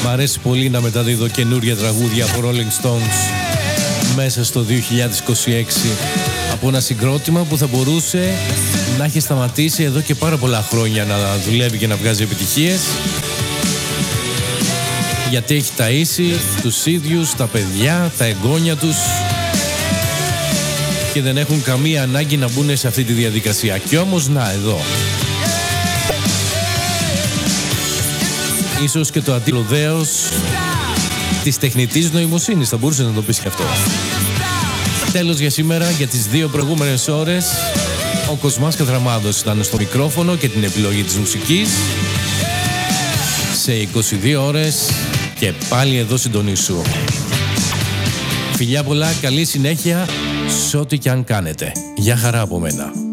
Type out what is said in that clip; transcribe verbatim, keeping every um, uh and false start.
Μ' αρέσει πολύ να μεταδίδω καινούργια τραγούδια από Rolling Stones μέσα στο δύο χιλιάδες είκοσι έξι, από ένα συγκρότημα που θα μπορούσε να έχει σταματήσει εδώ και πάρα πολλά χρόνια να δουλεύει και να βγάζει επιτυχίες, γιατί έχει ταΐσει τους ίδιους, τα παιδιά, τα εγγόνια τους και δεν έχουν καμία ανάγκη να μπουν σε αυτή τη διαδικασία. Και όμως να, εδώ ίσως και το αντίλοδέος της τεχνητής νοημοσύνης, θα μπορούσε να το πεις και αυτό. Τέλος για σήμερα, για τις δύο προηγούμενες ώρες ο Κοσμάς Κατραμάδος ήταν στο μικρόφωνο και την επιλογή της μουσικής. Σε είκοσι δύο ώρες και πάλι εδώ συντονίσου. Φιλιά πολλά, καλή συνέχεια σε ό,τι και αν κάνετε. Γεια χαρά από μένα.